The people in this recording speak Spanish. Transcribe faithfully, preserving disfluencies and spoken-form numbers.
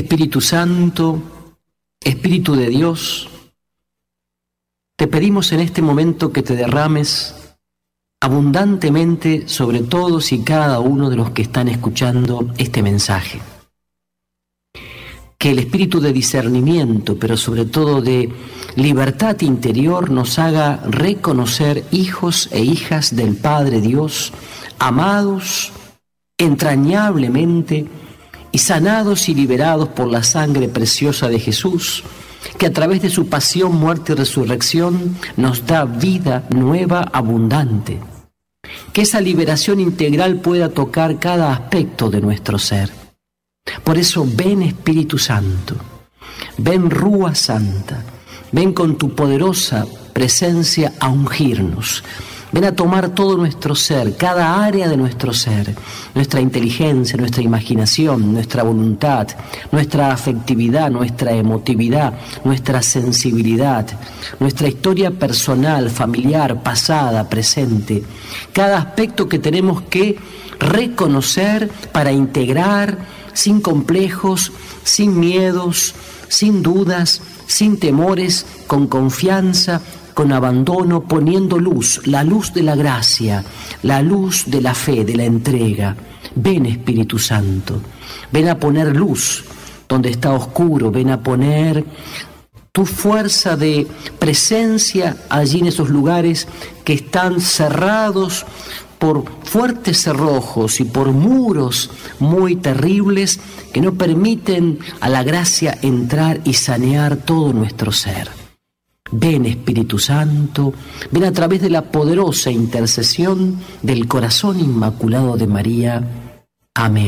Espíritu Santo, Espíritu de Dios, te pedimos en este momento que te derrames abundantemente sobre todos y cada uno de los que están escuchando este mensaje. Que el espíritu de discernimiento, pero sobre todo de libertad interior, nos haga reconocer hijos e hijas del Padre Dios, amados entrañablemente y sanados y liberados por la sangre preciosa de Jesús, que a través de su pasión, muerte y resurrección nos da vida nueva, abundante. Que esa liberación integral pueda tocar cada aspecto de nuestro ser. Por eso ven Espíritu Santo, ven Rúa Santa, ven con tu poderosa presencia a ungirnos. Ven a tomar todo nuestro ser, cada área de nuestro ser, nuestra inteligencia, nuestra imaginación, nuestra voluntad, nuestra afectividad, nuestra emotividad, nuestra sensibilidad, nuestra historia personal, familiar, pasada, presente, cada aspecto que tenemos que reconocer para integrar sin complejos, sin miedos, sin dudas, sin temores, con confianza, con abandono, poniendo luz, la luz de la gracia, la luz de la fe, de la entrega. Ven Espíritu Santo, ven a poner luz donde está oscuro, ven a poner tu fuerza de presencia allí en esos lugares que están cerrados por fuertes cerrojos y por muros muy terribles que no permiten a la gracia entrar y sanear todo nuestro ser. Ven Espíritu Santo, ven a través de la poderosa intercesión del corazón inmaculado de María. Amén.